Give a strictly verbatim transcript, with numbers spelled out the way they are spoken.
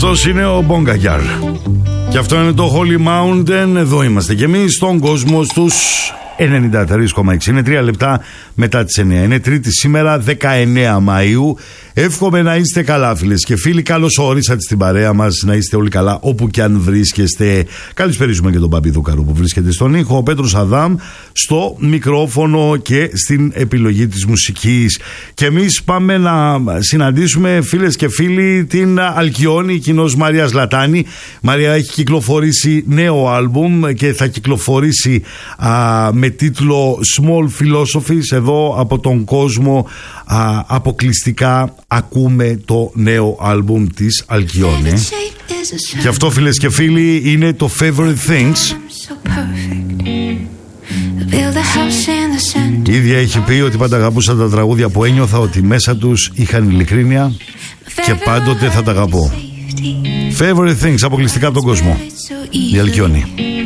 Αυτός είναι ο Μπόγκαγιάρ. Και αυτό είναι το Holy Mountain. Εδώ είμαστε και εμείς στον κόσμο στους ενενήντα τρία κόμμα έξι. Είναι τρία λεπτά μετά τις εννιά. Είναι Τρίτη σήμερα, δεκαεννέα Μαΐου. Εύχομαι να είστε καλά, φίλες και φίλοι. Καλώς ορίσατε στην παρέα μας. Να είστε όλοι καλά όπου και αν βρίσκεστε. Καλησπέριζουμε και τον Παπί Δούκαρο που βρίσκεται στον ήχο. Ο Πέτρος Αδάμ στο μικρόφωνο και στην επιλογή της μουσικής. Και εμείς πάμε να συναντήσουμε, φίλες και φίλοι, την Αλκιόνη, κοινώς Μαρίας Λατάνη. Μαρία έχει κυκλοφορήσει νέο άλμπουμ και θα κυκλοφορήσει α, με τίτλο Small Philosophies. Εδώ από τον κόσμο α, αποκλειστικά ακούμε το νέο άλμπουμ της Αλκιόνη. Και αυτό, φίλες και φίλοι, είναι το Favorite Things. Η ίδια έχει πει ότι πάντα αγαπούσα τα τραγούδια που ένιωθα ότι μέσα τους είχαν ειλικρίνεια και πάντοτε θα τα αγαπώ. Favorite Things, αποκλειστικά από τον κόσμο. Η Αλκιόνη.